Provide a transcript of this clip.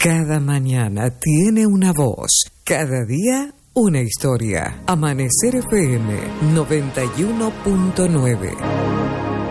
Cada mañana tiene una voz, cada día una historia. Amanecer FM 91.9.